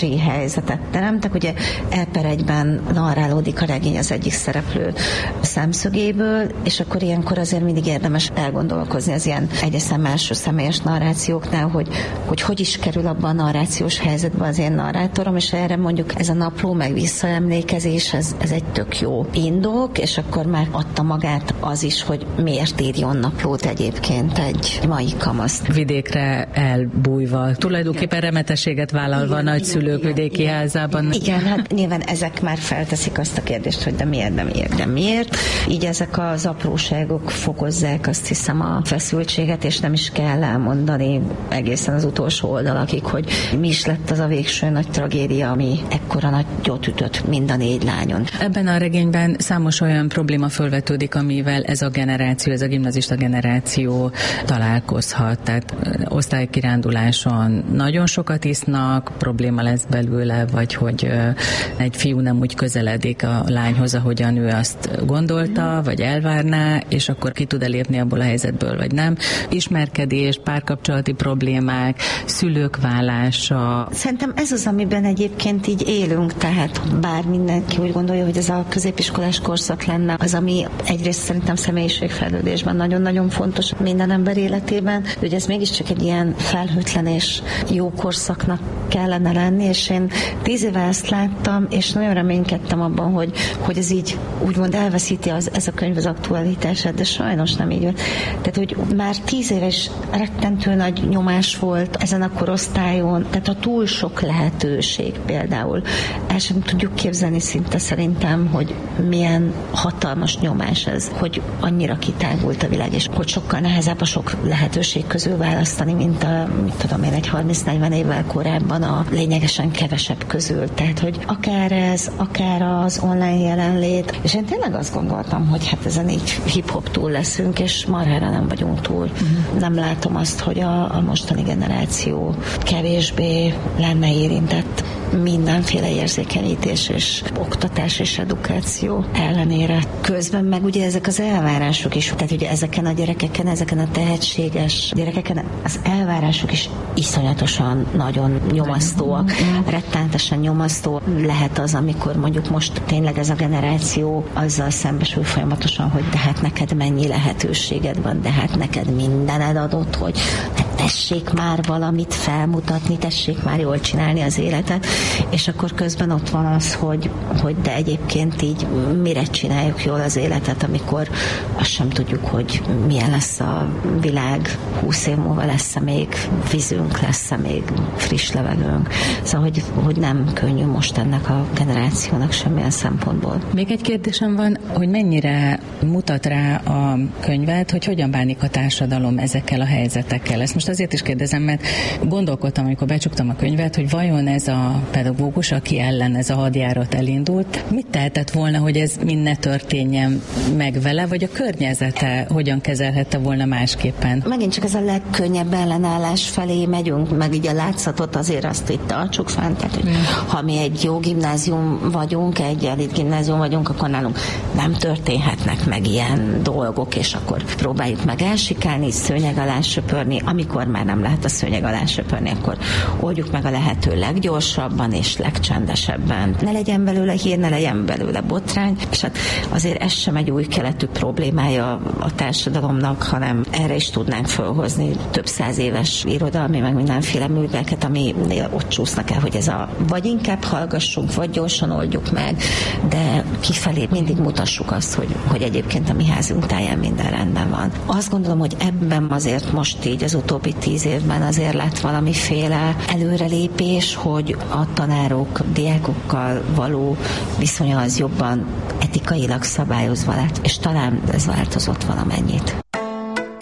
közösségi helyzetet teremtek. Ugye E/1 narrálódik a regény az egyik szereplő szemszögéből, és akkor ilyenkor azért mindig érdemes elgondolkozni az ilyen egyeszem első személyes narrációknál, hogy is kerül abban a narrációs helyzetbe az én narrátorom, és erre mondjuk ez a napló meg visszaemlékezés, ez egy tök jó indok, és akkor már adta magát az is, hogy miért írjon naplót egyébként egy mai kamasz. Vidékre elbújva, tulajdonképpen remetességet vállalva a nagyszülők vidéki házában. Igen, hát nyilván ezek már felteszik azt a kérdést, hogy de miért. Így ezek az apróságok fokozzák, azt hiszem, a feszültséget, és nem is kell elmondani egészen az utolsó oldalakig, hogy mi is lett az a végső nagy tragédia, ami ekkora nagyot ütött mind a 4 lányon. Ebben a regényben számos olyan probléma fölvetődik, amivel ez a gimnazista generáció találkozhat. Tehát osztálykiránduláson nagyon sokat isznak, probléma lesz belőle, vagy hogy egy fiú nem úgy közeledik a lányhoz, ahogyan ő azt gondolta, vagy elvárná, és akkor ki tud lépni abból a helyzetből, vagy nem. Ismerkedés, párkapcsolati problémák, szülők válása. Szerintem ez az, amiben egyébként így élünk, tehát bár mindenki úgy gondolja, hogy ez a középiskolás korszak lenne, az, ami egyrészt szerintem személyiségfejlődésben nagyon-nagyon fontos minden ember életében, hogy ez mégiscsak egy ilyen felhőtlen és jó korszaknak kellene lenni, és én 10 éve ezt láttam, és nagyon reménykedtem abban, hogy ez így úgymond elveszíti ez a könyv az aktualitását, de sajnos nem így van. Tehát, hogy már 10 éves rettentő nagy nyomás volt ezen a korosztályon, tehát a túl sok lehetőség például. El sem tudjuk képzelni szinte szerintem, hogy milyen hatalmas nyomás ez, hogy annyira kitágult a világ, és hogy sokkal nehezebb a sok lehetőség közül választani, mint egy 30-40 évvel korábban a lényegesen kevesebb közül. Tehát, hogy akár ez, akár az online jelenlét, és én tényleg azt gondoltam, hogy hát ezen így hip-hop túl leszünk, és marhára nem vagyunk túl. Nem látom azt, hogy a mostani generáció kevésbé lenne érintett mindenféle érzékenyítés és oktatás és edukáció ellenére. Közben meg ugye ezek az elvárások is, tehát ugye ezeken a gyerekeken, ezeken a tehetséges gyerekeken az elvárások is iszonyatosan nagyon nyomasztóak, rettenetesen nyomasztó lehet az, amikor mondjuk most tényleg ez a generáció azzal szembesül folyamatosan, hogy de hát neked mennyi lehetőséged van, de hát neked mindened adott, hogy tessék már valamit felmutatni, tessék már jól csinálni az életet, és akkor közben ott van az, hogy de egyébként így mire csináljuk jól az életet, amikor azt sem tudjuk, hogy milyen lesz a világ 20 év múlva, lesz-e még vízünk, lesz-e még friss levegőnk. Szóval, hogy nem könnyű most ennek a generációnak semmilyen szempontból. Még egy kérdésem van, hogy mennyire mutat rá a könyvet, hogy hogyan bánik a társadalom ezekkel a helyzetekkel. Ezt most azért is kérdezem, mert gondolkodtam, amikor becsuktam a könyvet, hogy vajon ez a pedagógus, aki ellen ez a hadjárat elindult, mit tehetett volna, hogy ez mind ne történjen meg vele, vagy a környezete hogyan kezelhette volna másképpen? Megint csak ez a legkönnyebb ellenállás felé megyünk, meg így a látszatot azért azt itt tartsuk fent, tehát, hogy ha mi egy jó gimnázium vagyunk, egy elit gimnázium vagyunk, akkor nálunk nem történhetnek meg ilyen dolgok, és akkor próbáljuk meg elsikálni, szőnyeg alá söpörni, amikor már nem lehet a szőnyeg alá söpörni, akkor oldjuk meg a lehető leggyorsabban és legcsendesebben. Ne legyen belőle hír, ne legyen belőle botrány, és hát azért ez sem egy új keletű problémája a társadalomnak, hanem erre is tudnánk felhozni több 100 éves irodalmi, meg mindenféle műveket, ami ott csúsznak el, hogy ez vagy inkább hallgassunk, vagy gyorsan oldjuk meg, de kifelé mindig mutassuk azt, hogy egyébként a mi házunk táján minden rendben van. Azt gondolom, hogy ebben azért most így az utóbbi 10 évben azért lett valamiféle előrelépés, hogy a tanárok, diákokkal való viszonya az jobban etikailag szabályozva lett, és talán ez változott valamennyit.